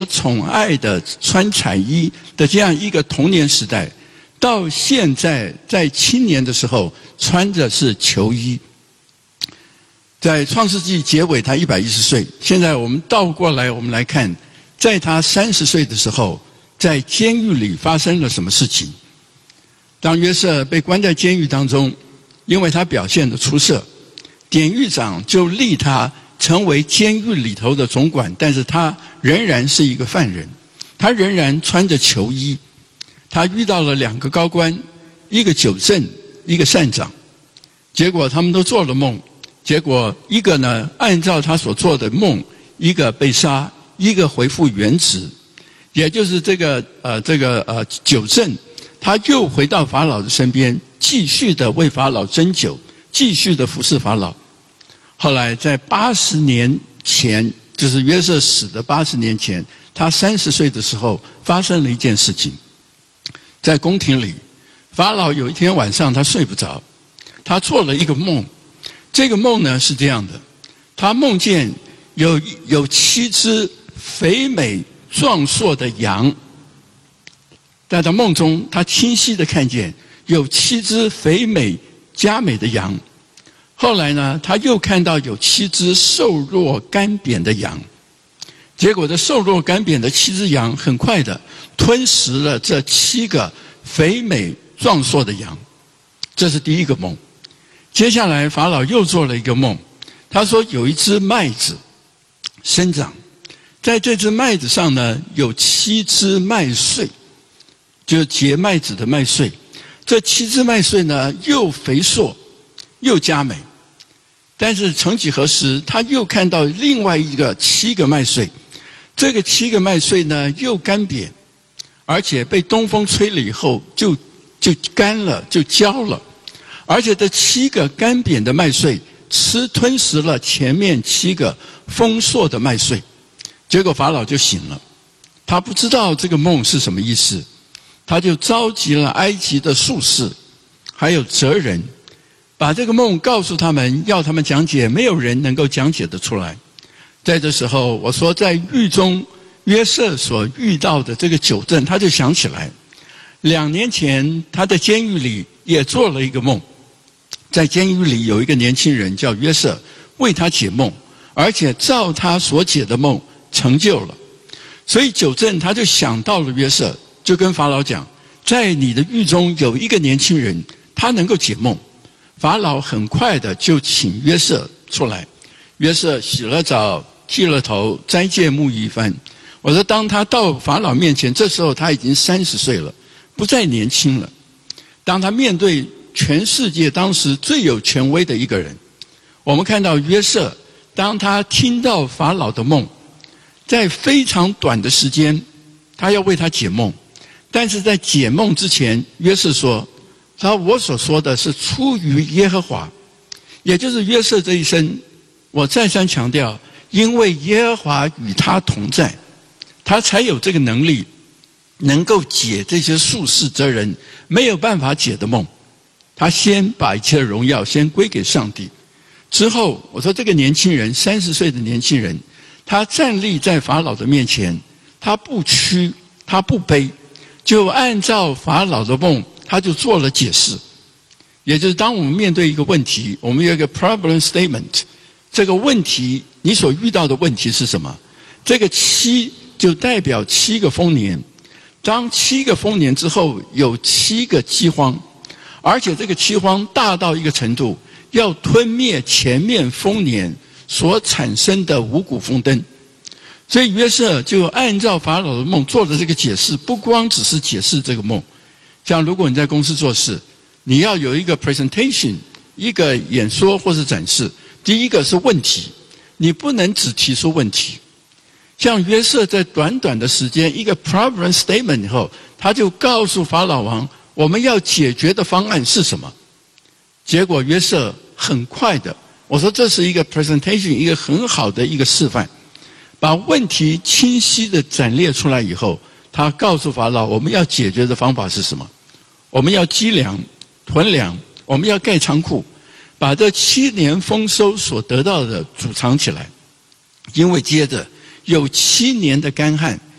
宠爱的穿彩衣的这样一个童年时代，到现在在青年的时候穿的是囚衣。在创世纪结尾他110岁，现在我们倒过来我们来看，在他30岁的时候，在监狱里发生了什么事情。当约瑟被关在监狱当中，因为他表现得出色，典狱长就立他成为监狱里头的总管，但是他仍然是一个犯人，他仍然穿着囚衣。他遇到了2个高官，一个酒政，一个善长，结果他们都做了梦，结果一个呢按照他所做的梦，一个被杀，一个回复原职，也就是这个酒政，他又回到法老的身边，继续的为法老斟酒，继续的服侍法老。后来在80年前，就是约瑟死的80年前，他30岁的时候发生了一件事情。在宫廷里，法老有一天晚上他睡不着，他做了一个梦。这个梦呢是这样的，他梦见有7只肥美壮硕的羊，在他梦中他清晰地看见有7只肥美佳美的羊。后来呢，他又看到有7只瘦弱干扁的羊，结果这瘦弱干扁的7只羊很快的吞食了这7个肥美壮硕的羊。这是第一个梦。接下来法老又做了一个梦，他说有一只麦子生长，在这只麦子上呢有7只麦穗，就是结麦子的麦穗。这7只麦穗呢又肥硕又佳美。但是曾几何时，他又看到另外一个7个麦穗，这个7个麦穗呢又干扁，而且被东风吹了以后就干了，就焦了。而且这7个干扁的麦穗吞食了前面7个丰硕的麦穗。结果法老就醒了，他不知道这个梦是什么意思，他就召集了埃及的术士还有哲人，把这个梦告诉他们，要他们讲解，没有人能够讲解得出来。在这时候，我说在狱中约瑟所遇到的这个酒政，他就想起来2年前他在监狱里也做了一个梦，在监狱里有一个年轻人叫约瑟，为他解梦，而且照他所解的梦成就了。所以酒政他就想到了约瑟，就跟法老讲，在你的狱中有一个年轻人，他能够解梦。法老很快的就请约瑟出来，约瑟洗了澡，剃了头，斋戒沐浴一番。我说当他到法老面前，这时候他已经30岁了，不再年轻了。当他面对全世界当时最有权威的一个人，我们看到约瑟，当他听到法老的梦，在非常短的时间他要为他解梦，但是在解梦之前，约瑟说我所说的是出于耶和华，也就是约瑟这一生，我再三强调，因为耶和华与他同在，他才有这个能力能够解这些术士哲人没有办法解的梦。他先把一切的荣耀先归给上帝。之后我说这个年轻人30岁的年轻人，他站立在法老的面前，他不屈他不卑，就按照法老的梦他就做了解释。也就是当我们面对一个问题，我们有一个 problem statement， 这个问题你所遇到的问题是什么？这个7就代表7个丰年，当7个丰年之后有7个饥荒，而且这个饥荒大到一个程度，要吞灭前面丰年所产生的五谷丰登。所以约瑟就按照法老的梦做的这个解释，不光只是解释这个梦。像如果你在公司做事，你要有一个 presentation， 一个演说或是展示，第一个是问题，你不能只提出问题。像约瑟在短短的时间一个 problem statement 以后，他就告诉法老王我们要解决的方案是什么。结果约瑟很快的，我说这是一个 presentation， 一个很好的一个示范，把问题清晰的展列出来以后，他告诉法老我们要解决的方法是什么。我们要积粮囤粮，我们要盖仓库，把这7年丰收所得到的储藏起来。因为接着有7年的干旱，